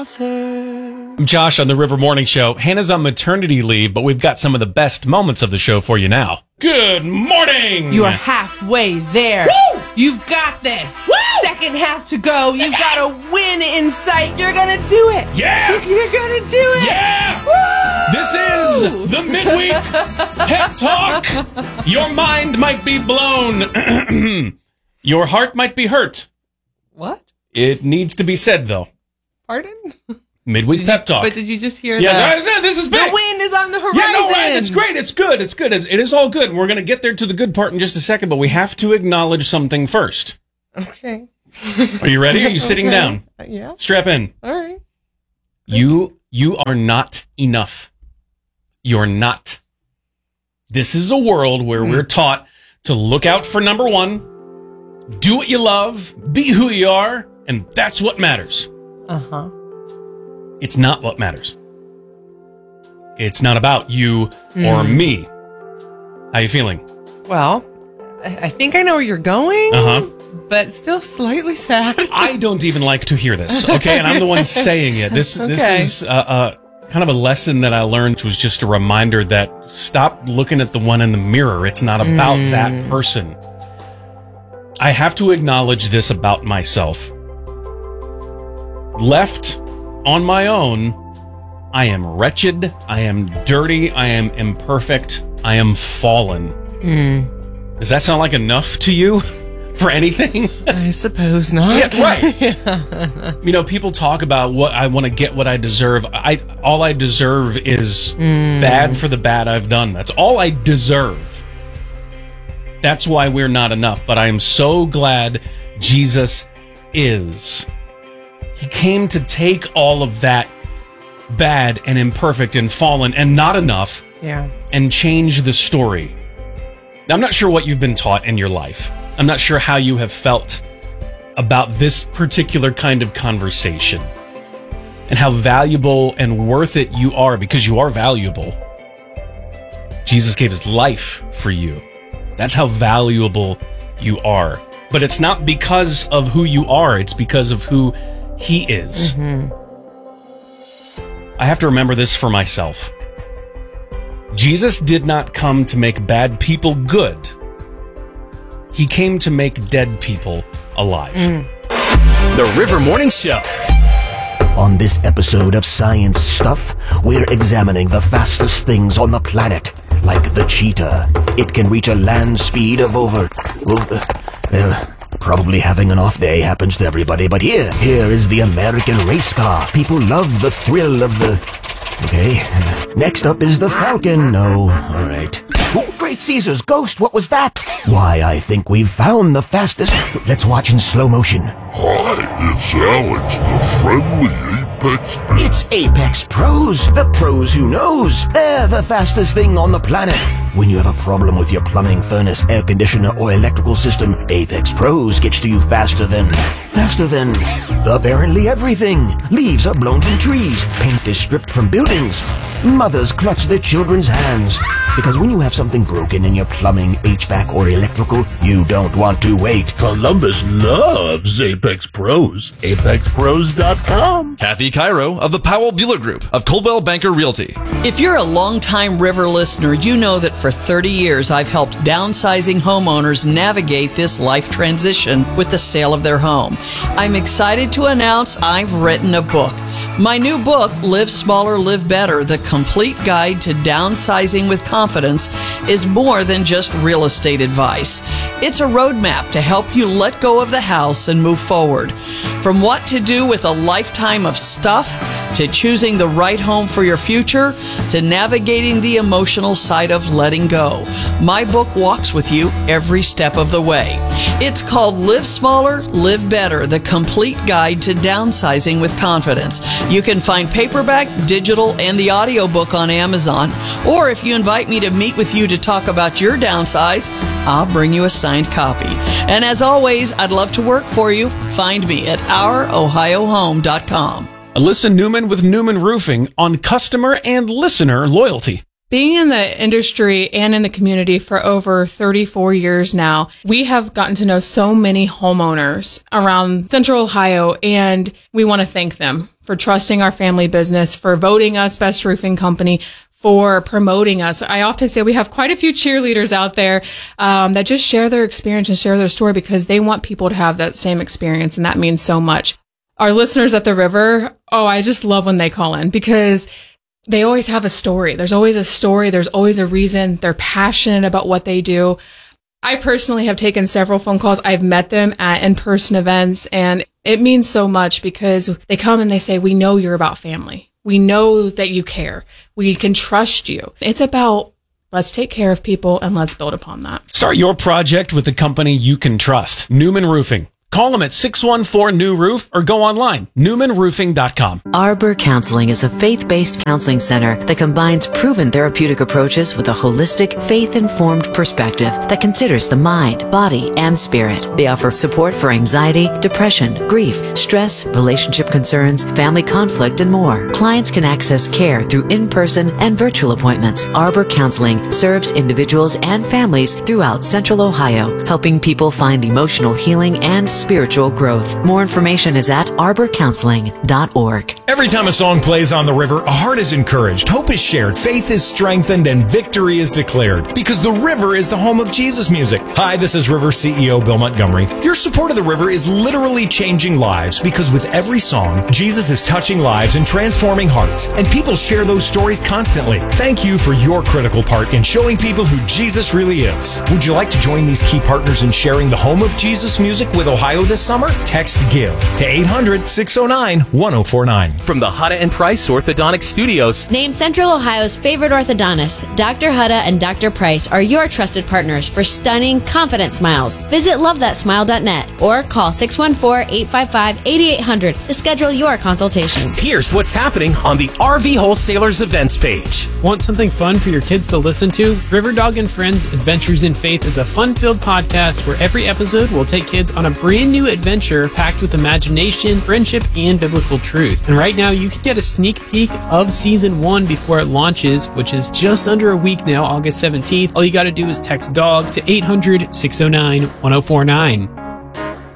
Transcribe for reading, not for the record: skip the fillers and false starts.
author. I'm Josh on the River Morning Show. Hannah's on maternity leave, but we've got some of the best moments of the show for you now. Good morning! You are halfway there. Woo! You've got this. Woo! Second half to go. You've got a win in sight. You're going to do it. Yeah! You're going to do it. Yeah! Woo! This is the midweek pep talk. Your mind might be blown. Your heart might be hurt. What? It needs to be said, though. Pardon? Midweek pep talk. But did you just hear yes, that? I said this is big. The wind is on the horizon. Yeah, no, right. It's great. It's good. It's good. It is all good. We're going to get there to the good part in just a second, but we have to acknowledge something first. Okay. Are you ready? Are you sitting down? Yeah. Strap in. All right. You are not enough. You're not. This is a world where we're taught to look out for number one, do what you love, be who you are, and that's what matters. Uh-huh. It's not what matters. It's not about you or me. How you feeling? Well, I think I know where you're going, but still slightly sad. I don't even like to hear this, okay? And I'm the one saying it. This is kind of a lesson that I learned, which was just a reminder that stop looking at the one in the mirror. It's not about that person. I have to acknowledge this about myself. Left on my own, I am wretched, I am dirty, I am imperfect, I am fallen. Does that sound like enough to you for anything? I suppose not. Yeah, right. You know, people talk about what I want to get, what I deserve. All I deserve is bad for the bad I've done. That's all I deserve. That's why we're not enough. But I am so glad Jesus is. He came to take all of that bad and imperfect and fallen and not enough and change the story. Now, I'm not sure what you've been taught in your life. I'm not sure how you have felt about this particular kind of conversation and how valuable and worth it you are, because you are valuable. Jesus gave his life for you. That's how valuable you are. But it's not because of who you are. It's because of who he is. I have to remember this for myself. Jesus did not come to make bad people good. He came to make dead people alive. The River Morning Show. On this episode of Science Stuff, we're examining the fastest things on the planet, like the cheetah. It can reach a land speed of over... probably having an off day happens to everybody, but here is the American race car. People love the thrill of the... Okay. Next up is the Falcon. No, all right. Oh, Great Caesar's ghost, what was that? Why, I think we've found the fastest... Let's watch in slow motion. Hi, it's Alex, the friendly Apex Pro. It's Apex Pros, the pros who knows. They're the fastest thing on the planet. When you have a problem with your plumbing, furnace, air conditioner, or electrical system, Apex Pros gets to you faster than apparently everything. Leaves are blown from trees. Paint is stripped from buildings. Mothers clutch their children's hands. Because when you have something broken in your plumbing, HVAC, or electrical, you don't want to wait. Columbus loves Apex Pros. ApexPros.com. Kathy Cairo of the Powell Bueller Group of Coldwell Banker Realty. If you're a longtime River listener, you know that for 30 years I've helped downsizing homeowners navigate this life transition with the sale of their home. I'm excited to announce I've written a book. My new book, Live Smaller, Live Better, The Complete Guide to Downsizing with Confidence, is more than just real estate advice. It's a roadmap to help you let go of the house and move forward. From what to do with a lifetime of stuff, to choosing the right home for your future, to navigating the emotional side of letting go. My book walks with you every step of the way. It's called Live Smaller, Live Better, The Complete Guide to Downsizing with Confidence. You can find paperback, digital, and the audiobook on Amazon. Or if you invite me to meet with you to talk about your downsize, I'll bring you a signed copy. And as always, I'd love to work for you. Find me at ourohiohome.com. Alyssa Newman with Newman Roofing on customer and listener loyalty. Being in the industry and in the community for over 34 years now, we have gotten to know so many homeowners around Central Ohio, and we want to thank them for trusting our family business, for voting us Best Roofing Company, for promoting us. I often say we have quite a few cheerleaders out there that just share their experience and share their story because they want people to have that same experience, and that means so much. Our listeners at the River, I just love when they call in because they always have a story. There's always a story. There's always a reason. They're passionate about what they do. I personally have taken several phone calls. I've met them at in-person events, and it means so much because they come and they say, we know you're about family. We know that you care. We can trust you. It's about let's take care of people and let's build upon that. Start your project with a company you can trust. Newman Roofing. Call them at 614-NEW-ROOF or go online, newmanroofing.com. Arbor Counseling is a faith-based counseling center that combines proven therapeutic approaches with a holistic, faith-informed perspective that considers the mind, body, and spirit. They offer support for anxiety, depression, grief, stress, relationship concerns, family conflict, and more. Clients can access care through in-person and virtual appointments. Arbor Counseling serves individuals and families throughout Central Ohio, helping people find emotional healing and spiritual growth. More information is at arborcounseling.org. Every time a song plays on the river, a heart is encouraged, hope is shared, faith is strengthened, and victory is declared. Because the river is the home of Jesus music. Hi, this is River CEO Bill Montgomery. Your support of the river is literally changing lives because with every song, Jesus is touching lives and transforming hearts. And people share those stories constantly. Thank you for your critical part in showing people who Jesus really is. Would you like to join these key partners in sharing the home of Jesus music with Ohio this summer? Text GIVE to 800-609-1049. From the Hutta and Price Orthodontic Studios. Named Central Ohio's favorite orthodontists, Dr. Hutta and Dr. Price are your trusted partners for stunning, confident smiles. Visit lovethatsmile.net or call 614-855-8800 to schedule your consultation. Here's what's happening on the RV Wholesalers events page. Want something fun for your kids to listen to? River Dog and Friends Adventures in Faith is a fun-filled podcast where every episode will take kids on a brand new adventure packed with imagination, friendship, and biblical truth. And right now, you can get a sneak peek of season 1 before it launches, which is just under a week now, August 17th. All you got to do is text DOG to 800-609-1049.